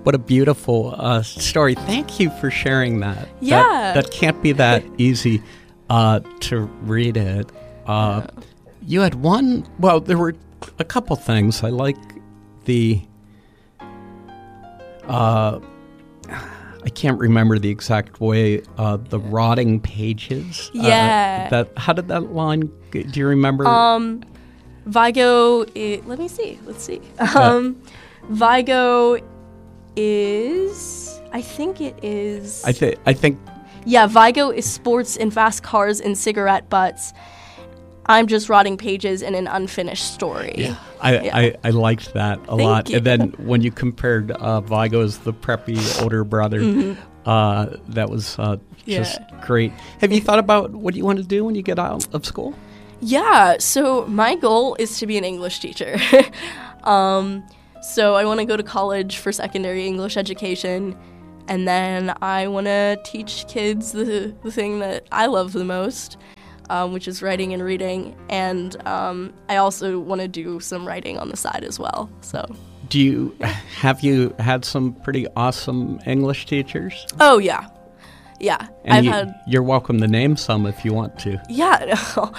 What a beautiful story. Thank you for sharing that. Yeah. That can't be that easy to read it. You had one, well, there were a couple things. I like the, I can't remember the exact way, the rotting pages. Yeah. How did that line, do you remember? Vigo, let's see. Vigo is, I think it is. I think. Yeah, Vigo is sports and fast cars and cigarette butts. I'm just rotting pages in an unfinished story. Yeah, I liked that a lot. You. And then when you compared Vigo as the preppy older brother, that was just great. Have you thought about what you want to do when you get out of school? Yeah, so my goal is to be an English teacher. So I want to go to college for secondary English education, and then I want to teach kids the thing that I love the most, which is writing and reading, and I also want to do some writing on the side as well. So, have you had some pretty awesome English teachers? Oh yeah. And you're welcome to name some if you want to. Yeah,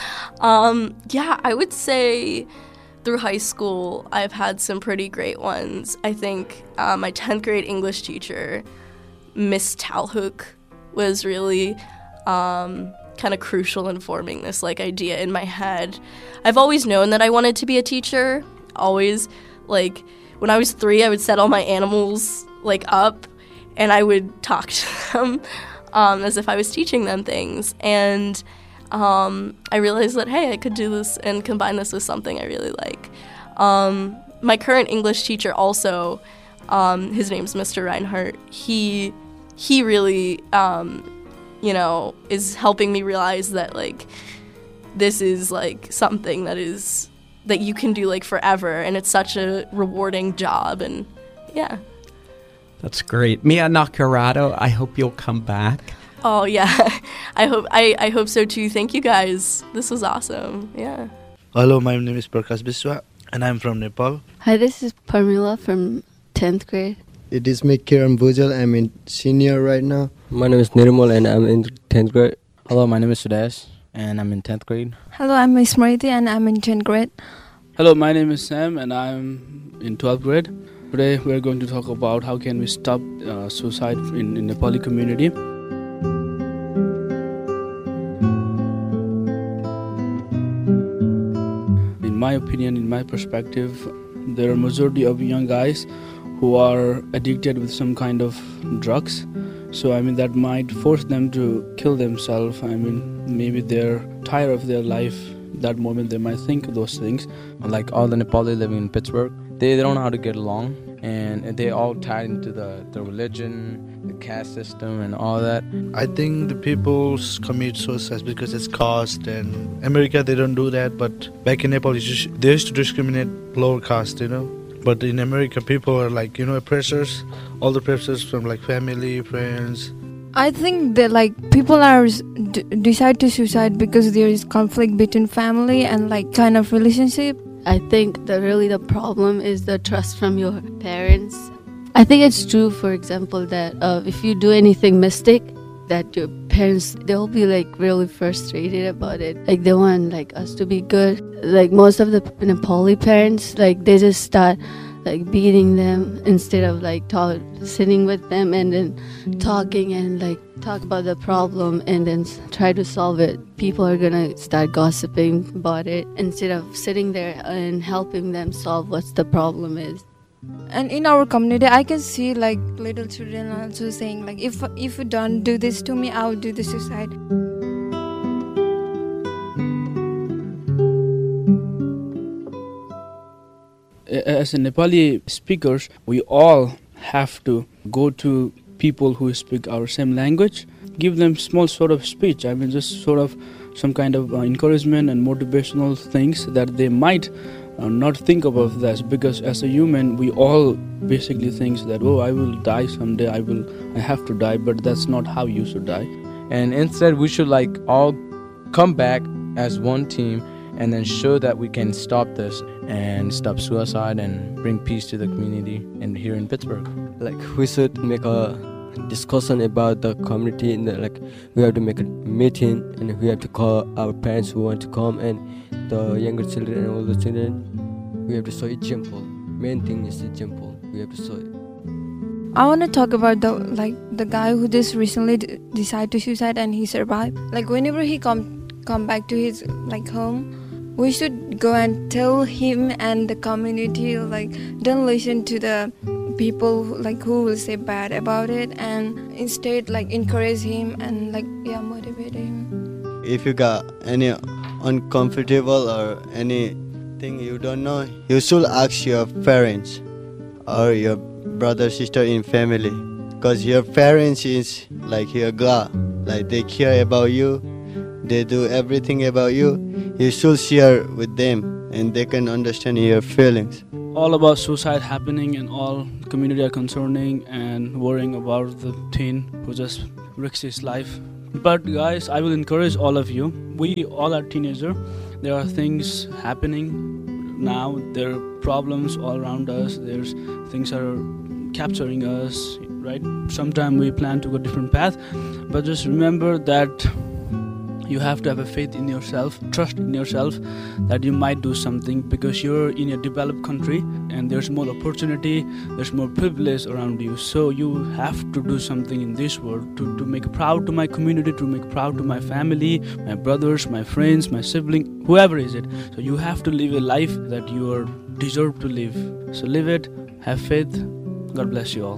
I would say through high school I've had some pretty great ones. I think my 10th grade English teacher, Miss Talhook, was really kind of crucial in forming this idea in my head. I've always known that I wanted to be a teacher. Always, when I was 3, I would set all my animals up, and I would talk to them as if I was teaching them things. And I realized that, hey, I could do this and combine this with something I really like. My current English teacher also, his name's Mr. Reinhardt. He really, is helping me realize that this is something that you can do forever, and it's such a rewarding job, and yeah. That's great. Mia Nakarado, I hope you'll come back. Oh yeah, I hope so too. Thank you guys. This was awesome. Yeah. Hello, my name is Prakash Biswa, and I'm from Nepal. Hi, this is Parmila from 10th grade. It is me, Kiran Bujal. I'm in senior right now. My name is Nirmal, and I'm in 10th grade. Hello, my name is Sudesh, and I'm in 10th grade. Hello, I'm Smriti, and I'm in 10th grade. Hello, my name is Sam, and I'm in 12th grade. Today we're going to talk about how can we stop suicide in Nepali community. In my opinion, in my perspective, there are a majority of young guys who are addicted with some kind of drugs. So that might force them to kill themselves. Maybe they're tired of their life. That moment they might think of those things. Like all the Nepali living in Pittsburgh, they don't know how to get along, and they all tied into the religion, the caste system, and all that. I think the people commit suicide because it's caste, and America they don't do that, but back in Nepal they used to discriminate lower caste, But in America people are pressures, all the pressures from family, friends. I think that people are decide to suicide because there is conflict between family and kind of relationship. I think that really the problem is the trust from your parents. I think it's true, for example, that if you do anything mistake, that your parents, they'll be really frustrated about it. They want us to be good. Most of the Nepali parents, they just start beating them instead of sitting with them and then talking and talk about the problem and then try to solve it. People are gonna start gossiping about it instead of sitting there and helping them solve what the problem is. And in our community, I can see little children also saying if you don't do this to me, I'll do the suicide. As a Nepali speakers, we all have to go to people who speak our same language, give them small sort of speech. Just sort of some kind of encouragement and motivational things that they might not think about this, because as a human, we all basically think that, I will die someday, I have to die, but that's not how you should die. And instead, we should all come back as one team and then show that we can stop this and stop suicide and bring peace to the community and here in Pittsburgh. Like we should make a discussion about the community, and like we have to make a meeting, and we have to call our parents who want to come, and the younger children and older children. We have to show example. Main thing is example. We have to show it. I want to talk about the guy who just recently decided to suicide and he survived. Like whenever he come back to his home, we should go and tell him and the community don't listen to the people who will say bad about it, and instead encourage him and motivate him. If you got any uncomfortable or anything you don't know, you should ask your parents or your brother, sister in family, because your parents is like your God, like they care about you, they do everything about you. You should share with them and they can understand your feelings. All about suicide happening and all community are concerning and worrying about the teen who just risks his life. But guys, I will encourage all of you. We all are teenagers. There are things happening now. There are problems all around us. There's things are capturing us, right? Sometimes we plan to go a different path, but just remember that you have to have a faith in yourself, trust in yourself that you might do something, because you're in a developed country and there's more opportunity, there's more privilege around you. So you have to do something in this world to make proud to my community, to make proud to my family, my brothers, my friends, my sibling, whoever is it. So you have to live a life that you are deserve to live. So live it, have faith. God bless you all.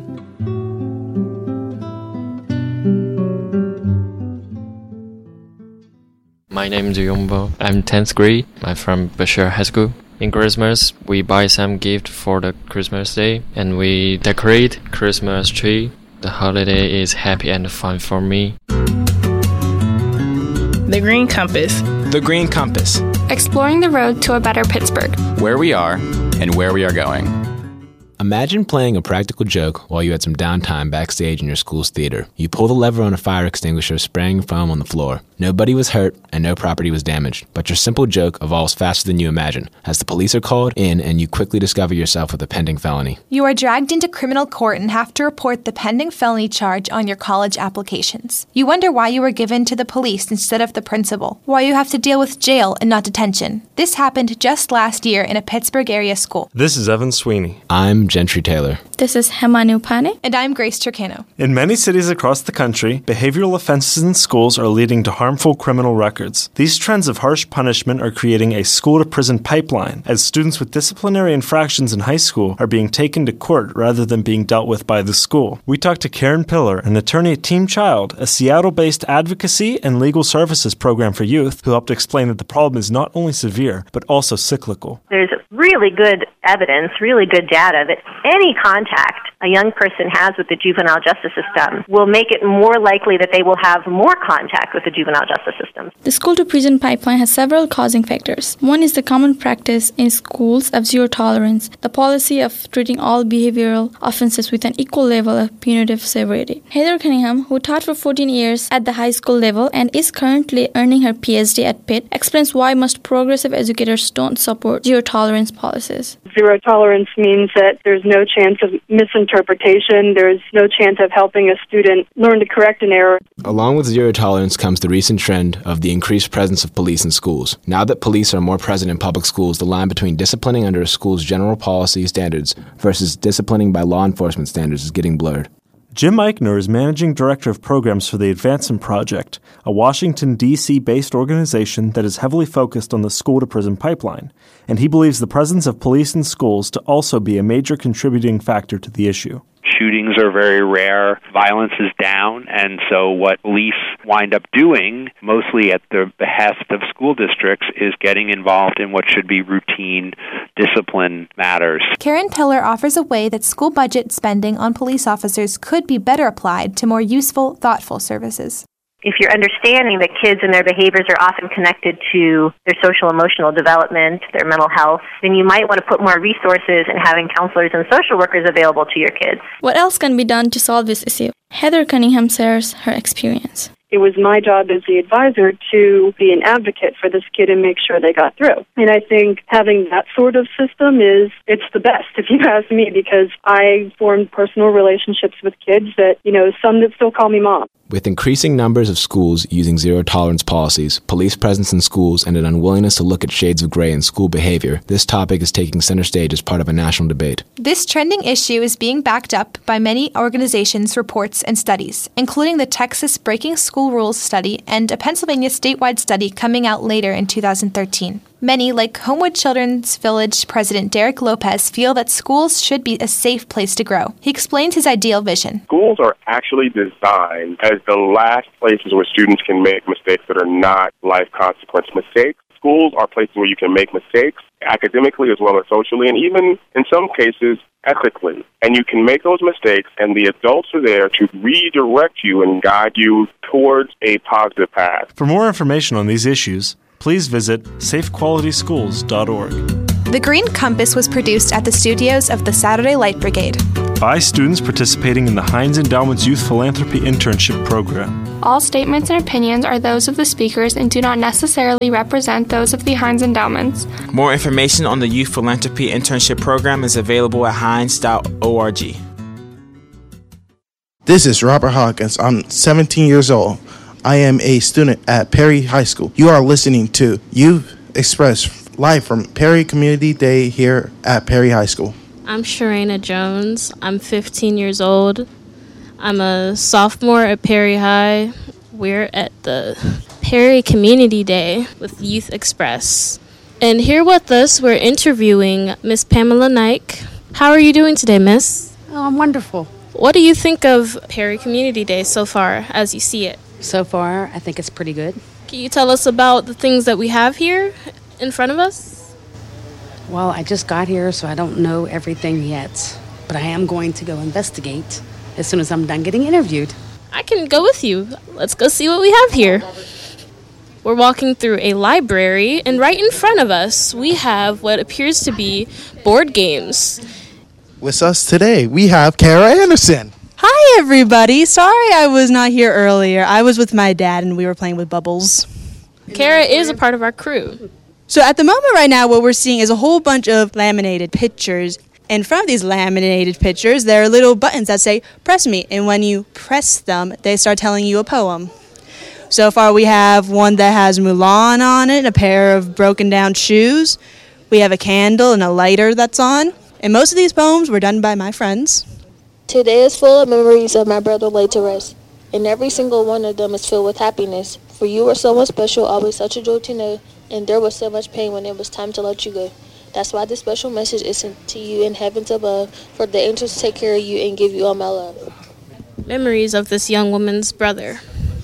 My name is Yombo. I'm 10th grade. I'm from Bashir High School. In Christmas, we buy some gift for the Christmas day and we decorate Christmas tree. The holiday is happy and fun for me. The Green Compass. The Green Compass. Exploring the road to a better Pittsburgh. Where we are and where we are going. Imagine playing a practical joke while you had some downtime backstage in your school's theater. You pull the lever on a fire extinguisher, spraying foam on the floor. Nobody was hurt and no property was damaged, but your simple joke evolves faster than you imagine, as the police are called in and you quickly discover yourself with a pending felony. You are dragged into criminal court and have to report the pending felony charge on your college applications. You wonder why you were given to the police instead of the principal, why you have to deal with jail and not detention. This happened just last year in a Pittsburgh area school. This is Evan Sweeney. I'm Gentry Taylor. This is Hemanu Pane. And I'm Grace Turcano. In many cities across the country, behavioral offenses in schools are leading to harmful criminal records. These trends of harsh punishment are creating a school-to-prison pipeline, as students with disciplinary infractions in high school are being taken to court rather than being dealt with by the school. We talked to Karen Pillar, an attorney at Team Child, a Seattle-based advocacy and legal services program for youth, who helped explain that the problem is not only severe, but also cyclical. There's really good evidence, really good data that any contact a young person has with the juvenile justice system will make it more likely that they will have more contact with the juvenile justice system. The school-to-prison pipeline has several causing factors. One is the common practice in schools of zero tolerance, the policy of treating all behavioral offenses with an equal level of punitive severity. Heather Cunningham, who taught for 14 years at the high school level and is currently earning her PhD at Pitt, explains why most progressive educators don't support zero tolerance policies. Zero tolerance means that there's no chance of misinterpretation, there's no chance of helping a student learn to correct an error. Along with zero tolerance comes the recent trend of the increased presence of police in schools. Now that police are more present in public schools, the line between disciplining under a school's general policy standards versus disciplining by law enforcement standards is getting blurred. Jim Eichner is Managing Director of Programs for the Advancement Project, a Washington, D.C.-based organization that is heavily focused on the school-to-prison pipeline, and he believes the presence of police in schools to also be a major contributing factor to the issue. Shootings are very rare, violence is down, and so what police wind up doing, mostly at the behest of school districts, is getting involved in what should be routine discipline matters. Karen Pillar offers a way that school budget spending on police officers could be better applied to more useful, thoughtful services. If you're understanding that kids and their behaviors are often connected to their social emotional development, their mental health, then you might want to put more resources in having counselors and social workers available to your kids. What else can be done to solve this issue? Heather Cunningham shares her experience. it was my job as the advisor to be an advocate for this kid and make sure they got through. And I think having that sort of system it's the best, if you ask me, because I formed personal relationships with kids that, some that still call me mom. With increasing numbers of schools using zero-tolerance policies, police presence in schools, and an unwillingness to look at shades of gray in school behavior, this topic is taking center stage as part of a national debate. This trending issue is being backed up by many organizations' reports and studies, including the Texas Breaking School Rules study and a Pennsylvania statewide study coming out later in 2013. Many, like Homewood Children's Village President Derek Lopez, feel that schools should be a safe place to grow. He explains his ideal vision. Schools are actually designed as the last places where students can make mistakes that are not life consequence mistakes. Schools are places where you can make mistakes academically as well as socially, and even in some cases ethically. And you can make those mistakes, and the adults are there to redirect you and guide you towards a positive path. For more information on these issues, please visit safequalityschools.org. The Green Compass was produced at the studios of the Saturday Light Brigade by students participating in the Heinz Endowment's Youth Philanthropy Internship Program. All statements and opinions are those of the speakers and do not necessarily represent those of the Heinz Endowments. More information on the Youth Philanthropy Internship Program is available at heinz.org. This is Robert Hawkins. I'm 17 years old. I am a student at Perry High School. You are listening to Youth Express live from Perry Community Day here at Perry High School. I'm Sharena Jones. I'm 15 years old. I'm a sophomore at Perry High. We're at the Perry Community Day with Youth Express. And here with us, we're interviewing Miss Pamela Nike. How are you doing today, Miss? Oh, I'm wonderful. What do you think of Perry Community Day so far as you see it? So far, I think it's pretty good. Can you tell us about the things that we have here in front of us? Well, I just got here, so I don't know everything yet. But I am going to go investigate as soon as I'm done getting interviewed. I can go with you. Let's go see what we have here. We're walking through a library, and right in front of us, we have what appears to be board games. With us today, we have Kara Anderson. Hi, everybody. Sorry I was not here earlier. I was with my dad, and we were playing with bubbles. Kara is a part of our crew. So at the moment right now, what we're seeing is a whole bunch of laminated pictures. In front of these laminated pictures, there are little buttons that say, press me. And when you press them, they start telling you a poem. So far, we have one that has Mulan on it, a pair of broken down shoes. We have a candle and a lighter that's on. And most of these poems were done by my friends. Today is full of memories of my brother laid to rest. And every single one of them is filled with happiness. For you were someone special, always such a joy to know. And there was so much pain when it was time to let you go. That's why this special message is sent to you in heavens above, for the angels take care of you and give you all my love. Memories of this young woman's brother.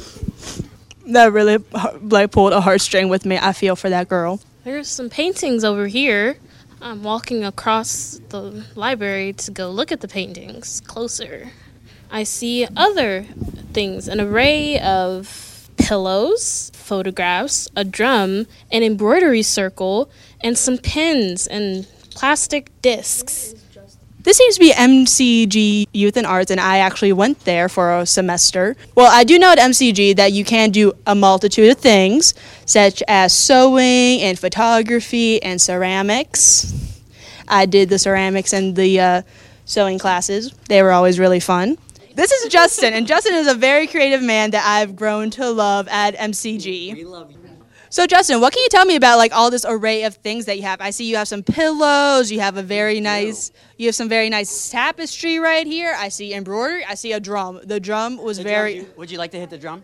That really pulled a heartstring with me. I feel for that girl. There's some paintings over here. I'm walking across the library to go look at the paintings closer. I see other things, an array of pillows, photographs, a drum, an embroidery circle, and some pins and plastic discs. This seems to be MCG Youth and Arts, and I actually went there for a semester. Well, I do know at MCG that you can do a multitude of things, such as sewing and photography and ceramics. I did the ceramics and the sewing classes. They were always really fun. This is Justin, and Justin is a very creative man that I've grown to love at MCG. We love you. So, Justin, what can you tell me about all this array of things that you have? I see you have some pillows. You have some very nice tapestry right here. I see embroidery. I see a drum. The drum was very. Would you like to hit the drum?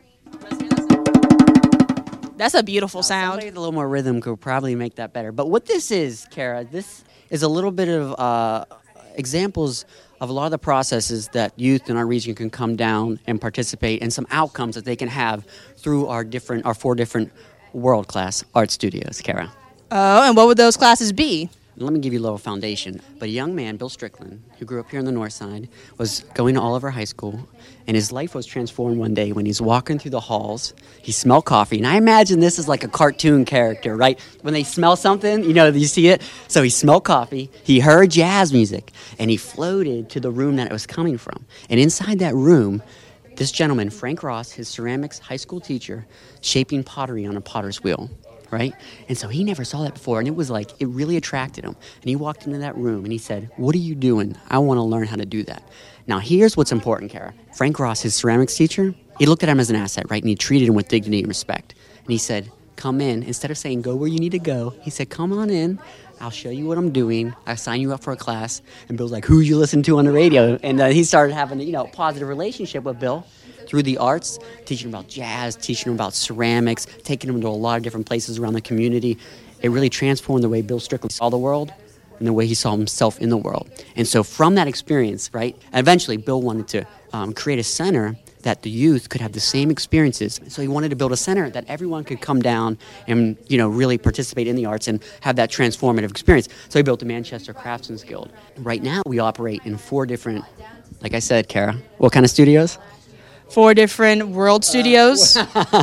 That's a beautiful sound. Somebody with a little more rhythm could probably make that better. But what this is, Kara, this is a little bit of examples of a lot of the processes that youth in our region can come down and participate in, some outcomes that they can have through our 4 different world-class art studios, Kara. Oh, and what would those classes be? Let me give you a little foundation. But a young man, Bill Strickland, who grew up here on the north side, was going to Oliver High School, and his life was transformed one day when he's walking through the halls. He smelled coffee, and I imagine this is like a cartoon character, right? When they smell something, you see it? So he smelled coffee, he heard jazz music, and he floated to the room that it was coming from. And inside that room, this gentleman, Frank Ross, his ceramics high school teacher, shaping pottery on a potter's wheel, right? And so he never saw that before, and it was like, it really attracted him. And he walked into that room, and he said, what are you doing? I want to learn how to do that. Now, here's what's important, Kara. Frank Ross, his ceramics teacher, he looked at him as an asset, right? And he treated him with dignity and respect. And he said, come in. Instead of saying, go where you need to go, he said, come on in. I'll show you what I'm doing. I'll sign you up for a class. And Bill's like, who you listen to on the radio? And he started having a positive relationship with Bill through the arts, teaching him about jazz, teaching him about ceramics, taking him to a lot of different places around the community. It really transformed the way Bill Strickland saw the world and the way he saw himself in the world. And so from that experience, right, eventually Bill wanted to create a center that the youth could have the same experiences. So he wanted to build a center that everyone could come down and, really participate in the arts and have that transformative experience. So he built the Manchester Craftsmen's Guild. Right now we operate in 4 different, like I said, Kara, what kind of studios? 4 different world studios.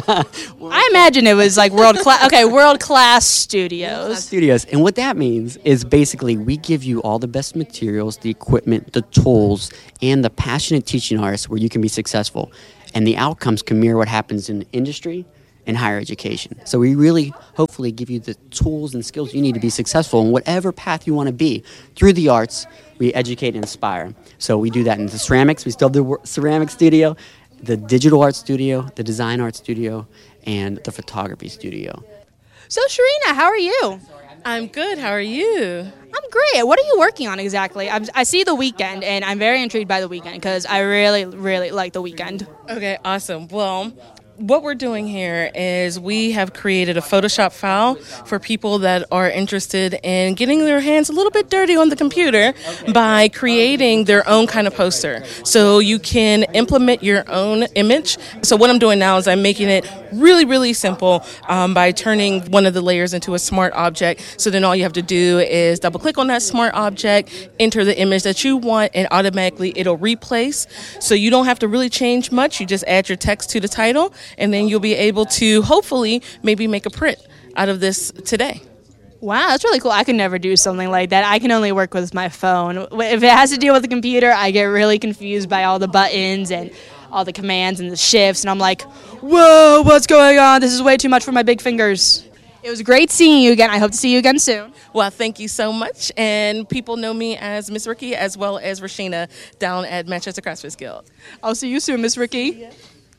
I imagine it was like world class. Okay, world class studios. And what that means is basically we give you all the best materials, the equipment, the tools, and the passionate teaching artists where you can be successful. And the outcomes can mirror what happens in industry and higher education. So we really hopefully give you the tools and skills you need to be successful in whatever path you want to be. Through the arts, we educate and inspire. So we do that in the ceramics. We still have the ceramic studio, the digital art studio, the design art studio, and the photography studio. So, Sharina, how are you? I'm good. How are you? I'm great. What are you working on exactly? I see The Weeknd, and I'm very intrigued by The Weeknd because I really, really like The Weeknd. Okay, awesome. Well, what we're doing here is we have created a Photoshop file for people that are interested in getting their hands a little bit dirty on the computer by creating their own kind of poster. So you can implement your own image. So what I'm doing now is I'm making it really, really simple by turning one of the layers into a smart object. So then all you have to do is double click on that smart object, enter the image that you want, and automatically it'll replace. So you don't have to really change much. You just add your text to the title, and then you'll be able to hopefully maybe make a print out of this today. Wow, that's really cool. I could never do something like that. I can only work with my phone. If it has to deal with the computer, I get really confused by all the buttons and all the commands and the shifts, and I'm like, whoa, what's going on? This is way too much for my big fingers. It was great seeing you again. I hope to see you again soon. Well, thank you so much. And people know me as Miss Ricky as well as Rashina down at Manchester Craftsmen's Guild. I'll see you soon, Miss Ricky. Yeah.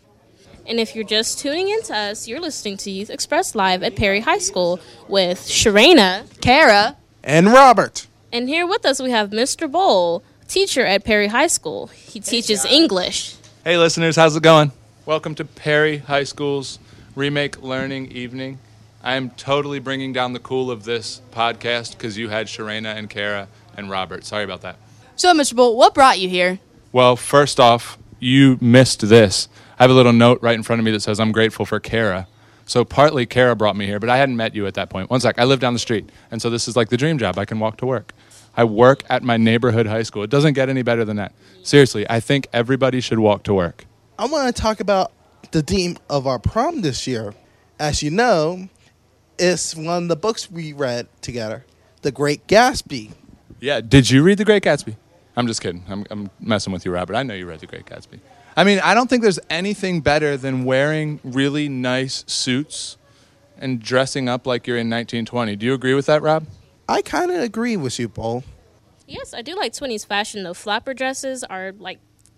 And if you're just tuning in to us, you're listening to Youth Express Live at Perry High School with Sharena, Kara, and Robert. And here with us we have Mr. Bowl, teacher at Perry High School. He teaches English. Hey listeners, how's it going? Welcome to Perry High School's Remake Learning Evening. I am totally bringing down the cool of this podcast because you had Sharena and Kara and Robert. Sorry about that. So, Mr. Bolt, what brought you here? Well, first off, you missed this. I have a little note right in front of me that says I'm grateful for Kara. So partly Kara brought me here, but I hadn't met you at that point. One sec, I live down the street, and so this is like the dream job. I can walk to work. I work at my neighborhood high school. It doesn't get any better than that. Seriously, I think everybody should walk to work. I want to talk about the theme of our prom this year. As you know, it's one of the books we read together, The Great Gatsby. Yeah, did you read The Great Gatsby? I'm just kidding. I'm messing with you, Robert. I know you read The Great Gatsby. I mean, I don't think there's anything better than wearing really nice suits and dressing up like you're in 1920. Do you agree with that, Rob? I kind of agree with you, Paul. Yes, I do like 20s fashion, though. Flapper dresses are, like,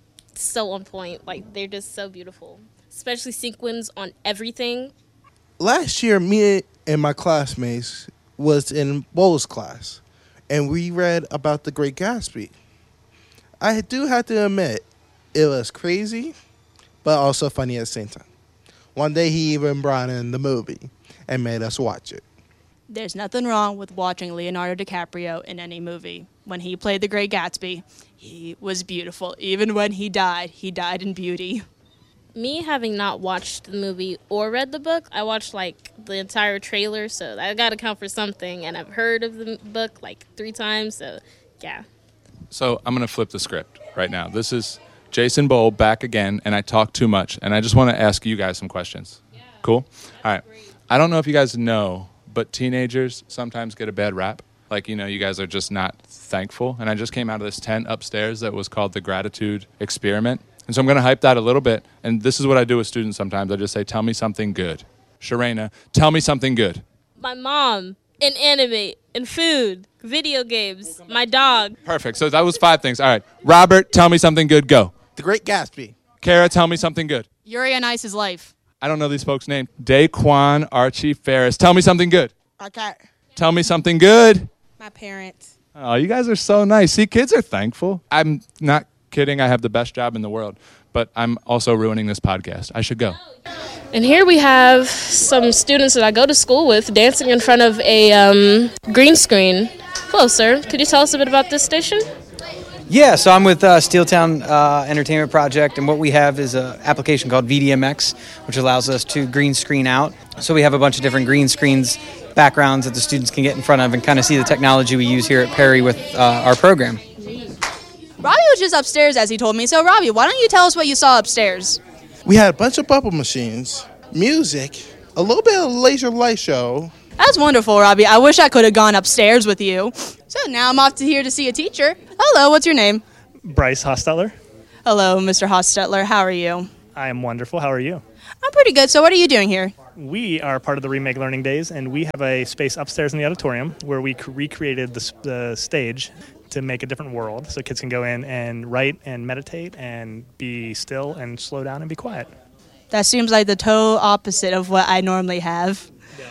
so on point. Like, they're just so beautiful. Especially sequins on everything. Last year, me and my classmates was in Bowles' class, and we read about The Great Gatsby. I do have to admit, it was crazy, but also funny at the same time. One day he even brought in the movie and made us watch it. There's nothing wrong with watching Leonardo DiCaprio in any movie. When he played The Great Gatsby, he was beautiful. Even when he died in beauty. Me having not watched the movie or read the book, I watched like the entire trailer, so I got to count for something. And I've heard of the book like 3 times, so yeah. So I'm going to flip the script right now. This is Jason Bowl back again, and I talk too much, and I just want to ask you guys some questions. Yeah. Cool? All right. I don't know if you guys know, but teenagers sometimes get a bad rap. Like, you guys are just not thankful. And I just came out of this tent upstairs that was called the Gratitude Experiment. And so I'm going to hype that a little bit. And this is what I do with students sometimes. I just say, tell me something good. Sharena, tell me something good. My mom, and anime, and food, video games, my dog. Perfect. So that was 5 things. All right. Robert, tell me something good. Go. The Great Gatsby. Kara, tell me something good. Yuri on Ice's life. I don't know these folks' names. Daquan, Archie, Ferris. Tell me something good. Okay. Tell me something good. My parents. Oh, you guys are so nice. See, kids are thankful. I'm not kidding. I have the best job in the world, but I'm also ruining this podcast. I should go. And here we have some students that I go to school with dancing in front of a green screen. Hello, sir. Could you tell us a bit about this station? Yeah, so I'm with Steeltown Entertainment Project, and what we have is an application called VDMX, which allows us to green screen out. So we have a bunch of different green screens, backgrounds that the students can get in front of and kind of see the technology we use here at Perry with our program. Robbie was just upstairs, as he told me. So, Robbie, why don't you tell us what you saw upstairs? We had a bunch of bubble machines, music, a little bit of laser light show. That's wonderful, Robbie. I wish I could have gone upstairs with you. So now I'm off to here to see a teacher. Hello, what's your name? Bryce Hostetler. Hello, Mr. Hostetler. How are you? I am wonderful. How are you? I'm pretty good. So what are you doing here? We are part of the Remake Learning Days, and we have a space upstairs in the auditorium where we recreated the stage to make a different world so kids can go in and write and meditate and be still and slow down and be quiet. That seems like the total opposite of what I normally have.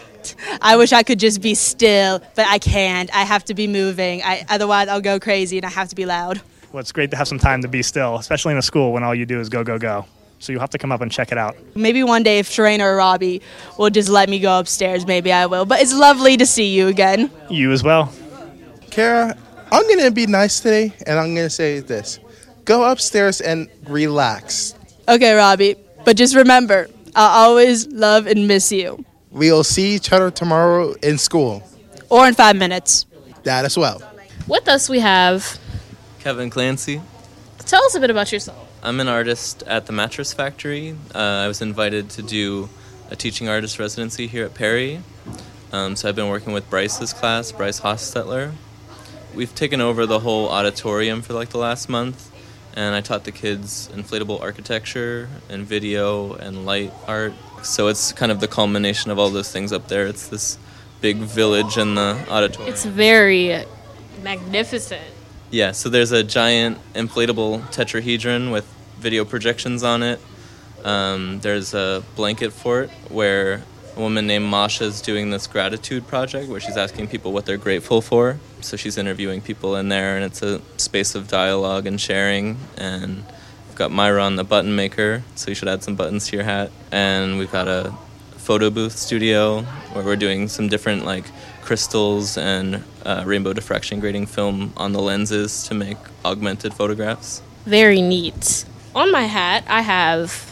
I wish I could just be still, but I can't. I have to be moving. Otherwise, I'll go crazy and I have to be loud. Well, it's great to have some time to be still, especially in a school when all you do is go, go, go. So you'll have to come up and check it out. Maybe one day if Sharena or Robbie will just let me go upstairs, maybe I will. But it's lovely to see you again. You as well. Kara, I'm going to be nice today, and I'm going to say this. Go upstairs and relax. Okay, Robbie. But just remember, I'll always love and miss you. We'll see each other tomorrow in school. Or in 5 minutes. That as well. With us we have Kevin Clancy. Tell us a bit about yourself. I'm an artist at the Mattress Factory. I was invited to do a teaching artist residency here at Perry. So I've been working with Bryce's class, Bryce Hostetler. We've taken over the whole auditorium for like the last month, and I taught the kids inflatable architecture and video and light art. So it's kind of the culmination of all those things up there. It's this big village in the auditorium. It's very magnificent. Yeah, so there's a giant inflatable tetrahedron with video projections on it. There's a blanket fort where a woman named Masha is doing this gratitude project where she's asking people what they're grateful for. So she's interviewing people in there, and it's a space of dialogue and sharing. And we've got Myra on the button maker, so you should add some buttons to your hat. And we've got a photo booth studio where we're doing some different like crystals and rainbow diffraction grading film on the lenses to make augmented photographs. Very neat. On my hat, I have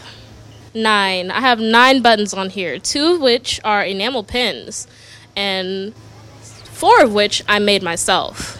9. I have 9 buttons on here, 2 of which are enamel pins, and 4 of which I made myself.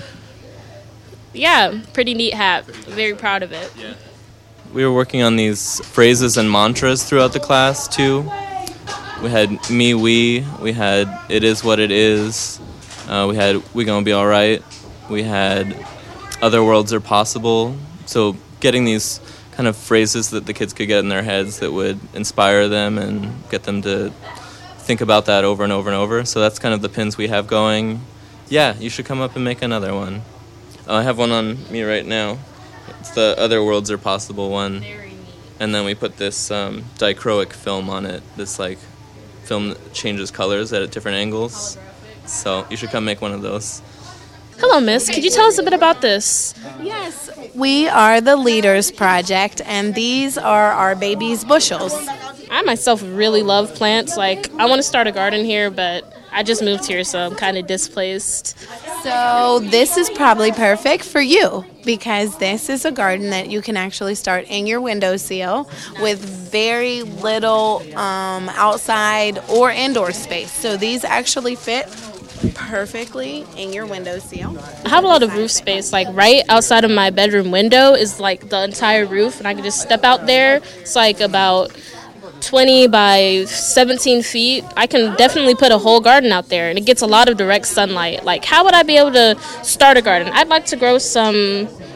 Yeah, pretty neat hat. Very proud of it. Yeah. We were working on these phrases and mantras throughout the class, too. We had me, we had it is what it is, we had we gonna be all right, we had other worlds are possible. So getting these kind of phrases that the kids could get in their heads that would inspire them and get them to think about that over and over and over. So that's kind of the pins we have going. Yeah, you should come up and make another one. I have one on me right now. It's the other worlds are possible one. And then we put this dichroic film on it, this like film that changes colors at different angles. So you should come make one of those. Hello, miss. Could you tell us a bit about this? Yes, we are the Leaders Project, and these are our baby's bushels. I myself really love plants. Like, I want to start a garden here, but I just moved here, so I'm kind of displaced. So this is probably perfect for you because this is a garden that you can actually start in your windowsill with very little outside or indoor space. So these actually fit perfectly in your windowsill. I have a lot of roof space. Like right outside of my bedroom window is like the entire roof, and I can just step out there. It's like about 20 by 17 feet. I can definitely put a whole garden out there, and it gets a lot of direct sunlight. Like, how would I be able to start a garden? I'd like to grow some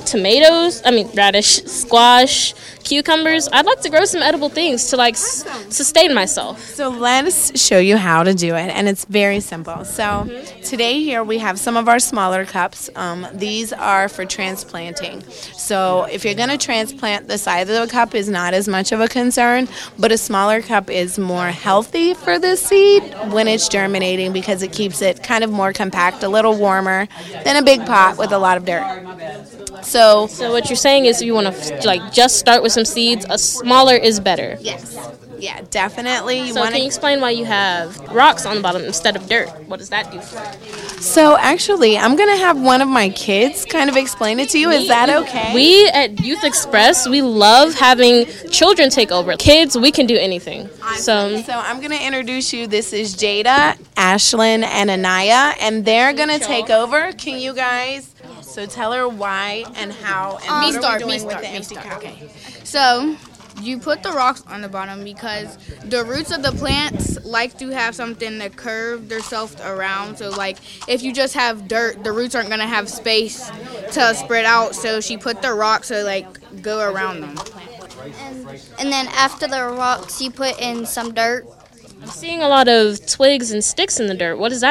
radish, squash, cucumbers. I'd like to grow some edible things to like sustain myself. So let's show you how to do it, and it's very simple. So today here we have some of our smaller cups. These are for transplanting. So if you're going to transplant, the size of the cup is not as much of a concern, but a smaller cup is more healthy for the seed when it's germinating because it keeps it kind of more compact, a little warmer than a big pot with a lot of dirt. So what you're saying is you want to like just start with some seeds. A smaller is better. Yes. Yeah, definitely. Can you explain why you have rocks on the bottom instead of dirt? What does that do for you? So actually, I'm going to have one of my kids kind of explain it to you. Is that okay? We at Youth Express, we love having children take over. Kids, we can do anything. So I'm going to introduce you. This is Jada, Ashlyn, and Anaya, and they're going to take over. Can you guys... So tell her why and how and what are we doing with the empty cup. Okay. So you put the rocks on the bottom because the roots of the plants like to have something to curve themselves around. So like if you just have dirt, the roots aren't going to have space to spread out. So she put the rocks to like go around them. And then after the rocks, you put in some dirt. I'm seeing a lot of twigs and sticks in the dirt. What is that?